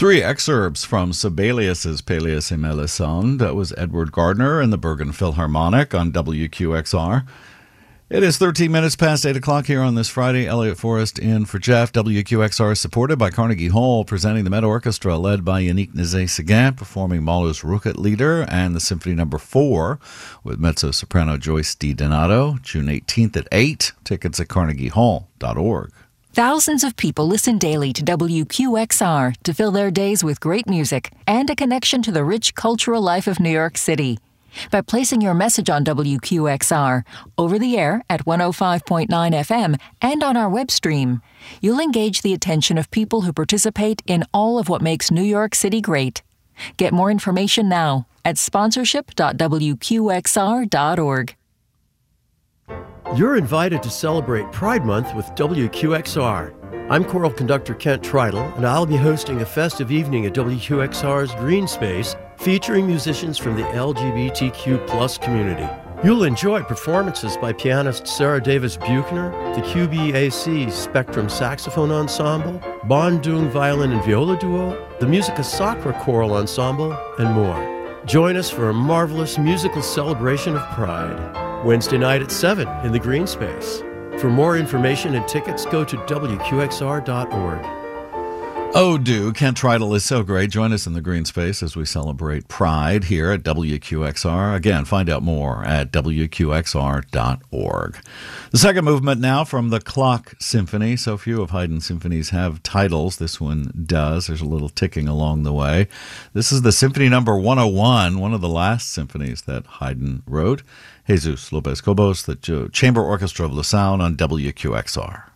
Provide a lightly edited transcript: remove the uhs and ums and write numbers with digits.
Three excerpts from Sibelius's Pelléas et Mélisande. That was Edward Gardner and the Bergen Philharmonic on WQXR. It is 13 minutes past 8 o'clock here on this Friday. Elliot Forrest in for Jeff. WQXR is supported by Carnegie Hall, presenting the Met Orchestra led by Yannick Nézet-Séguin, performing Mahler's Rückert-Lieder and the Symphony No. 4 with mezzo-soprano Joyce DiDonato, June 18th at 8. Tickets at carnegiehall.org. Thousands of people listen daily to WQXR to fill their days with great music and a connection to the rich cultural life of New York City. By placing your message on WQXR, over the air at 105.9 FM and on our web stream, you'll engage the attention of people who participate in all of what makes New York City great. Get more information now at sponsorship.wqxr.org. You're invited to celebrate Pride Month with WQXR. I'm choral conductor Kent Tridle, and I'll be hosting a festive evening at WQXR's Green Space featuring musicians from the LGBTQ+ community. You'll enjoy performances by pianist Sarah Davis Buchner, the QBAC Spectrum Saxophone Ensemble, Bandung Violin and Viola Duo, the Musica Sacra Choral Ensemble, and more. Join us for a marvelous musical celebration of Pride. Wednesday night at 7 in the Green Space. For more information and tickets, go to WQXR.org. Oh, do. Kent Tridle is so great. Join us in the Green Space as we celebrate Pride here at WQXR. Again, find out more at WQXR.org. The second movement now from the Clock Symphony. So few of Haydn's symphonies have titles. This one does. There's a little ticking along the way. This is the Symphony Number 101, one of the last symphonies that Haydn wrote. Jesus Lopez Cobos, the Chamber Orchestra of Lausanne on WQXR.